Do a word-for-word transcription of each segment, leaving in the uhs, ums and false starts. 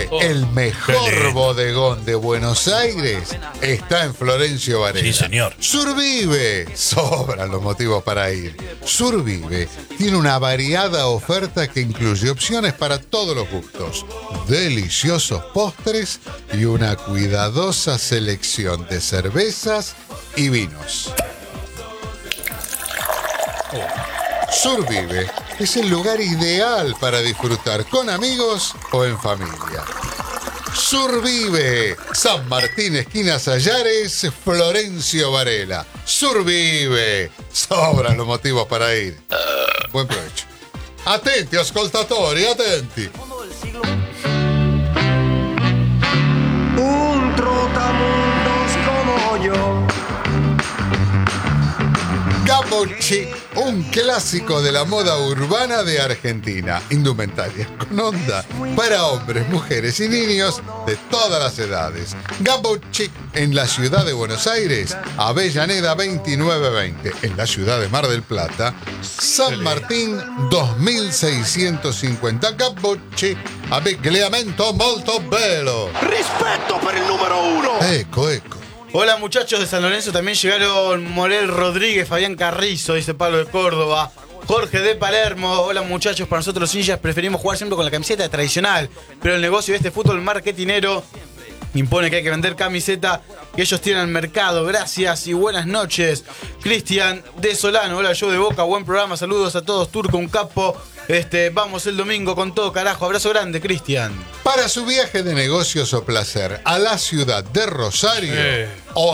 Survive, Oh, el mejor bodegón de Buenos Aires, está en Florencio Varela. Sí, señor. Survive, sobran los motivos para ir. Survive tiene una variada oferta que incluye opciones para todos los gustos, deliciosos postres y una cuidadosa selección de cervezas y vinos. Survive es el lugar ideal para disfrutar con amigos o en familia. Survive, San Martín, esquina Sayares, Florencio Varela. Survive, sobran los motivos para ir. Buen provecho. Atenti, ascoltatori, atenti. Un trotamundos como yo. Gabocci, un clásico de la moda urbana de Argentina. Indumentaria con onda para hombres, mujeres y niños de todas las edades. Gabocci en la ciudad de Buenos Aires, Avellaneda veintinueve veinte. En la ciudad de Mar del Plata, San Martín dos mil seiscientos cincuenta. Gabocci, abbigliamento molto bello. Rispetto per il numero uno. Eco, eco. Hola muchachos de San Lorenzo, también llegaron Morel Rodríguez, Fabián Carrizo, dice Pablo de Córdoba, Jorge de Palermo. Hola muchachos, para nosotros los hinchas preferimos jugar siempre con la camiseta tradicional, pero el negocio de este fútbol marketinero impone que hay que vender camiseta que ellos tienen al mercado. Gracias y buenas noches. Cristian de Solano, hola yo de Boca, buen programa, saludos a todos, Turco, un capo. Este, vamos el domingo con todo carajo, abrazo grande, Cristian. Para su viaje de negocios o placer a la ciudad de Rosario, Sí.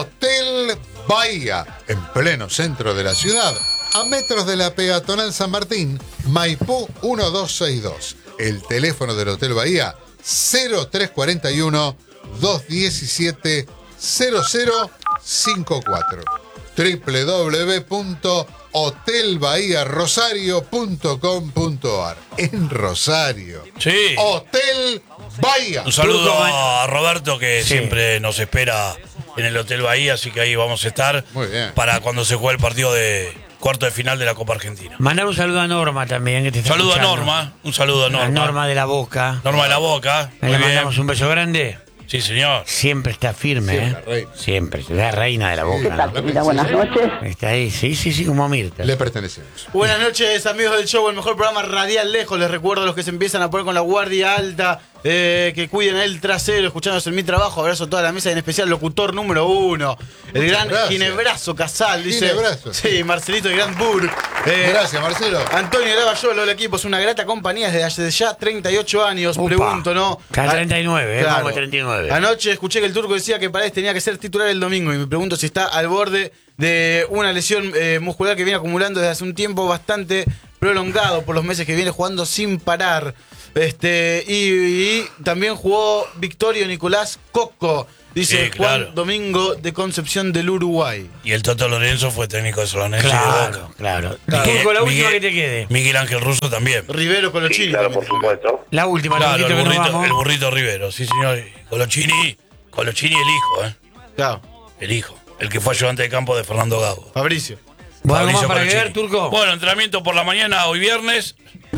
Hotel Bahía, en pleno centro de la ciudad, a metros de la peatonal San Martín, Maipú doce sesenta y dos. El teléfono del Hotel Bahía, cero tres cuatro uno, dos uno siete, cero cero cinco cuatro. doble u doble u doble u punto hotel bahía rosario punto com punto a r. En Rosario. Sí. Hotel Bahía. Un saludo Turco, a Roberto que Sí. siempre nos espera en el Hotel Bahía, así que ahí vamos a estar Muy bien. para cuando se juegue el partido de cuarto de final de la Copa Argentina. Mandar un saludo a Norma también, que te está Saludo a escuchando. Norma, un saludo a A Norma. Norma de la Boca. Norma de la Boca. Le Muy bien. mandamos un beso grande. Sí, señor. Siempre está firme, Siempre, ¿eh? reina. Siempre, es la reina de la Boca. ¿no? Querida, buenas noches. Está ahí, sí, sí, sí, como Mirta. Le pertenecemos. Buenas noches amigos del show, el mejor programa radial lejos. Les recuerdo a los que se empiezan a poner con la guardia alta, eh, que cuiden el trasero, escuchándonos en mi trabajo. Abrazo a toda la mesa y en especial locutor número uno, el Muchas gran gracias. Ginebrazo Casal, dice. Ginebrazo. Sí, Marcelito de Grand Burg. Eh, Gracias, Marcelo. Antonio Lavallolo, el equipo es una grata compañía desde hace ya treinta y ocho años. Upa. Pregunto, ¿no? Cada treinta y nueve, eh, Claro. vamos a treinta y nueve. Anoche escuché que el Turco decía que Paredes tenía que ser titular el domingo y me pregunto si está al borde de una lesión eh, muscular que viene acumulando desde hace un tiempo bastante prolongado por los meses que viene jugando sin parar. Este y, y también jugó Victorio Nicolás Coco, dice Sí, claro. Juan Domingo de Concepción del Uruguay. Y el Toto Lorenzo fue técnico de San Lorenzo y de Claro, Boca. claro. Miguel- Turco, la última Miguel- que te quede. Miguel Ángel Russo también. Rivero Colochini. también. supuesto. La última, Claro, Turquito, el que nos burrito, vamos. el burrito Rivero, sí señor. Colochini, Colochini el hijo, ¿eh? Claro, El hijo. El que fue ayudante de campo de Fernando Gago. Fabricio. Bueno, ¿algo más Fabricio para Colochini. ver, Turco? Bueno, entrenamiento por la mañana hoy viernes.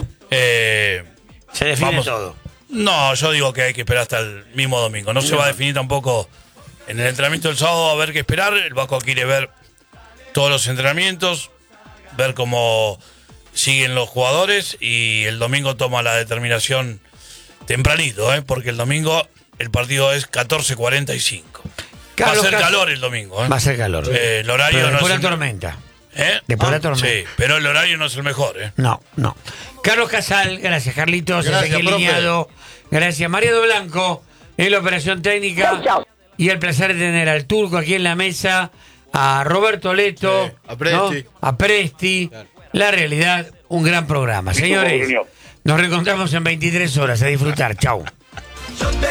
Eh, Se define vamos- todo. No, yo digo que hay que esperar hasta el mismo domingo. No se va a definir tampoco en el entrenamiento del sábado, a ver qué esperar. El Vasco quiere ver todos los entrenamientos, ver cómo siguen los jugadores y el domingo toma la determinación tempranito, ¿eh? Porque el domingo el partido es catorce cuarenta y cinco. Va a Carlos ser Cas- calor el domingo, ¿eh? Va a ser calor. Eh, el horario Pero no después es la el- tormenta. ¿Eh? Después la Ah, tormenta. Sí, pero el horario no es el mejor, ¿eh? No, no. Carlos Casal, gracias Carlitos, Gracias, Ezequiel profe. Liñado, gracias Mariano Blanco en la operación técnica. Chau, chau. Y el placer de tener al Turco aquí en la mesa, a Roberto Leto, Sí, a Presti. ¿no? a Presti. La realidad, un gran programa. Señores, nos reencontramos en veintitrés horas. A disfrutar. Chau. Yo te